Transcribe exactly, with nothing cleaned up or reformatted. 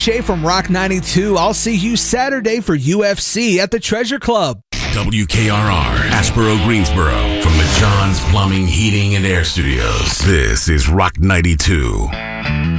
Jay from Rock ninety-two. I'll see you Saturday for U F C at the Treasure Club. W K R R, Asheboro, Greensboro, from the John's Plumbing, Heating, and Air Studios. This is Rock ninety-two.